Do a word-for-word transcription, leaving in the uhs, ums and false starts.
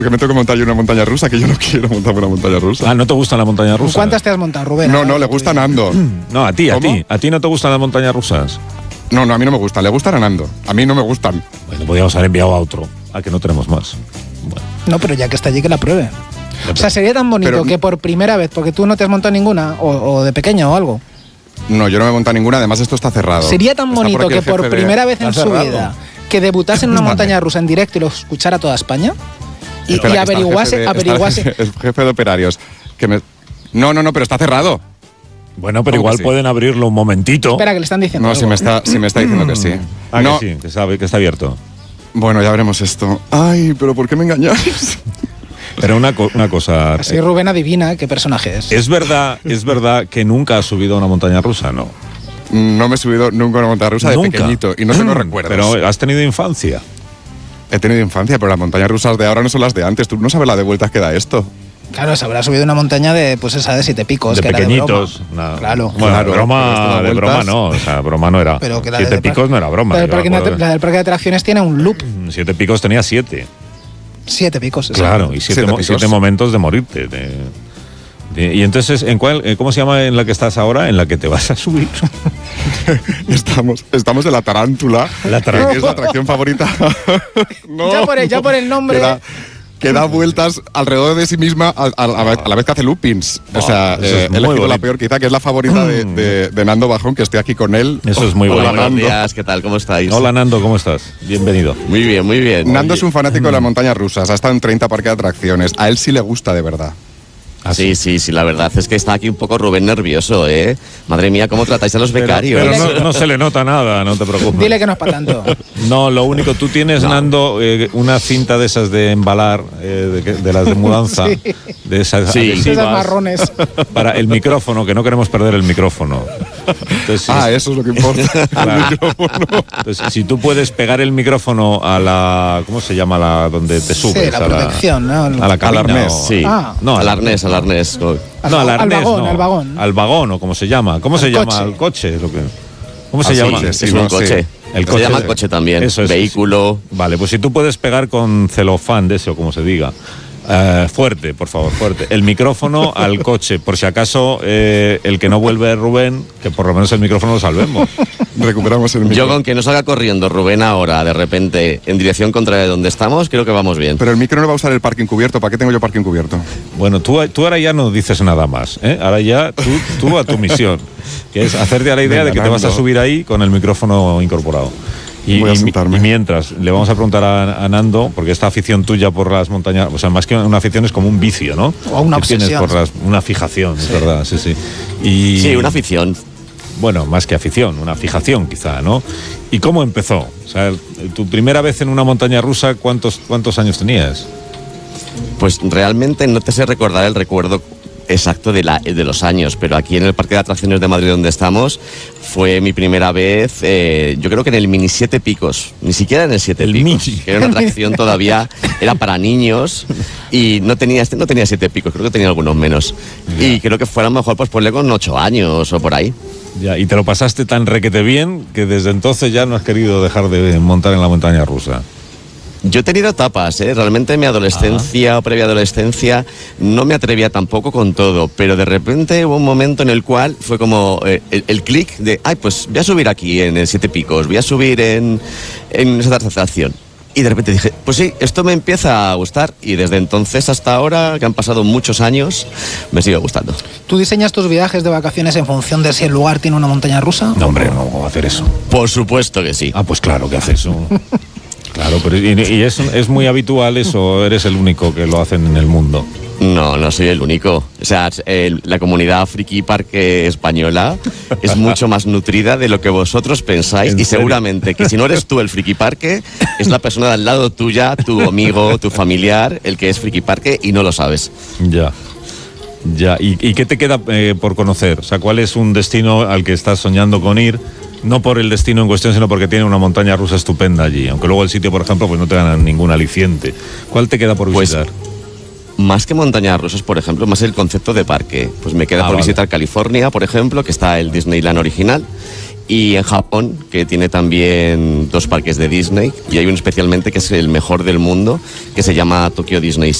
Que me tengo que montar yo una montaña rusa, que yo no quiero montarme una montaña rusa. Ah, ¿no te gustan las montañas rusas? ¿Cuántas te has montado, Rubén? No, no, le gustan a Nando. No, a ti, a ¿Cómo? ti. ¿A ti no te gustan las montañas rusas? No, no, a mí no me gustan, le gustan a Nando. A mí no me gustan. Bueno, podríamos haber enviado a otro, a que no tenemos más. Bueno. No, pero ya que está allí, que la pruebe. O sea, sería tan bonito Pero- que por primera vez, porque tú no te has montado ninguna, o, o de pequeño o algo. No, yo no me he montado ninguna, además esto está cerrado. Sería tan Está bonito aquí que el por jefe de- primera vez en Está su cerrado. vida, que debutase en una Vale. montaña rusa en directo y lo escuchara toda España. Y, Espera, y que está el averiguase, jefe de- está averiguase. El jefe, el jefe de operarios. Que me... No, no, no, pero está cerrado. Bueno, pero ¿Cómo igual que sí? pueden abrirlo un momentito. Espera, que le están diciendo. No, si algo. me está, si me está diciendo que sí. Ah, No, que sí, que está, que está abierto. bueno, ya veremos esto. Ay, pero ¿por qué me engañáis? Pero una, co- una cosa. Así eh, Rubén adivina qué personaje es. ¿Es verdad, ¿Es verdad que nunca has subido a una montaña rusa? No. No me he subido nunca a una montaña rusa de Nunca. pequeñito y no tengo recuerdos. Pero has tenido infancia. He tenido infancia, pero las montañas rusas de ahora no son las de antes. Tú no sabes la de vueltas que da esto. Claro, se habrá subido una montaña de, pues esa de siete picos. De que era pequeñitos. de broma. Una- Claro. Bueno, Claro, de pero esto broma, da de broma vueltas. no. O sea, broma no era. Pero que la Siete de- picos no era broma. La del, yo me parque, acuerdo. la del parque de atracciones tiene un loop. Siete picos tenía siete. Siete picos. sí. Claro, y siete, Siete mo- picos. siete momentos de morirte. de- de- y entonces, ¿en cuál, eh, ¿cómo se llama en la que estás ahora? En la que te vas a subir. Estamos, estamos en la tarántula, La tarántula. que es la atracción favorita. No. Ya por el- ya por el nombre. Que da, que da vueltas alrededor de sí misma a, a- a la- a la vez que hace loopings. O sea, eso es eh, he muy elegido la bonito. peor quizá, que es la favorita de, de- de Nando Bajón, que estoy aquí con él. Eso es muy Hola, bueno. Hola, buenos Nando. días, ¿qué tal? ¿Cómo estáis? Hola Nando, ¿cómo estás? Bienvenido. Muy bien, muy bien. Nando Oye, es un fanático de las montañas rusas, ha estado en treinta parques de atracciones. A él sí le gusta de verdad. Ah, Sí, sí, sí, la verdad es que está aquí un poco Rubén nervioso, ¿eh? Madre mía, ¿cómo tratáis a los Pero, becarios? pero no, no se le nota nada, no te preocupes. Dile que no es para tanto. No, lo único, tú tienes, No. Nando, eh, una cinta de esas de embalar, eh, de, que- de las de mudanza, Sí. de esas Sí. adhesivas, Esas marrones. para el micrófono, que no queremos perder el micrófono. Entonces, Ah, si- eso es lo que importa. claro. Entonces, si tú puedes pegar el micrófono a la, ¿cómo se llama? La donde te subes. Sí, la a protección, ¿no? A la cabina, Al arnés. o- Sí, Ah. No, al arnés, al arnés. No, al Al arnés, vagón, no. al vagón. Al vagón, o como se llama. ¿Cómo se Al llama? coche. Al coche. Lo que, ¿Cómo se Ah, sí, llama? es Sí, un no, sí. coche. El Se coche. llama coche también. Eso es, Vehículo. Vale, pues si tú puedes pegar con celofán de ese o como se diga. eh, fuerte, por favor, fuerte. El micrófono al coche, por si acaso eh, el que no vuelve Rubén, que por lo menos el micrófono lo salvemos. Recuperamos el micro. Yo con que no salga corriendo Rubén ahora, de repente, en dirección contraria de donde estamos, creo que vamos bien. Pero el micro no va a usar el parking cubierto. ¿Para qué tengo yo parking cubierto? Bueno, tú, tú ahora ya no dices nada más, ¿eh? Ahora ya tú, tú a tu misión, que es hacerte a la idea Venga, de que te vas a Nando. subir ahí con el micrófono incorporado. Y, Voy a y- sentarme. y mientras le vamos a preguntar a, a Nando, porque esta afición tuya por las montañas, o sea, más que una afición es como un vicio, ¿no? O una Que tienes obsesión. por las- una fijación, es verdad, sí, sí. Y, Sí, una afición. Bueno, más que afición, una fijación quizá, ¿no? ¿Y cómo empezó? O sea, tu primera vez en una montaña rusa, ¿cuántos, cuántos años tenías? Pues realmente no te sé recordar el recuerdo exacto de, la, de los años, pero aquí en el Parque de Atracciones de Madrid donde estamos fue mi primera vez, eh, yo creo que en el Mini Siete Picos, ni siquiera en el Siete El Picos, Mini. que era una atracción todavía, era para niños y no tenía, este no tenía Siete Picos, creo que tenía algunos menos. Y creo que fue a lo mejor pues ponle con ocho años o por ahí. Ya, y te lo pasaste tan requete bien que desde entonces ya no has querido dejar de montar en la montaña rusa. Yo he tenido etapas, ¿eh? Realmente en mi adolescencia o previa adolescencia no me atrevía tampoco con todo, pero de repente hubo un momento en el cual fue como eh, el, el clic de, ay, pues voy a subir aquí en el Siete Picos, voy a subir en, en esa atracción. Y de repente dije, pues sí, esto me empieza a gustar y desde entonces hasta ahora, que han pasado muchos años, me sigue gustando. ¿Tú diseñas tus viajes de vacaciones en función de si el lugar tiene una montaña rusa? No, hombre, no voy a hacer eso. Por supuesto que sí. Ah, pues claro que hace eso. Claro, pero y, y es, es muy habitual eso, eres el único que lo hacen en el mundo. No, no soy el único. O sea, el- la comunidad friki parque española es mucho más nutrida de lo que vosotros pensáis ¿En y serio? seguramente que si no eres tú el friki parque, es la persona de al lado tuya, tu amigo, tu familiar, el que es friki parque y no lo sabes. Ya. Ya. ¿Y, y qué te queda eh, por conocer? O sea, ¿cuál es un destino al que estás soñando con ir? No por el destino en cuestión, sino porque tiene una montaña rusa estupenda allí. Aunque luego el sitio, por ejemplo, pues no te gana ningún aliciente. ¿Cuál te queda por Pues, visitar? Más que montañas rusas, por ejemplo, más el concepto de parque. Pues me queda Ah, por vale. visitar California, por ejemplo, que está el Disneyland original. Y en Japón, que tiene también dos parques de Disney, y hay uno especialmente que es el mejor del mundo, que se llama Tokyo Disney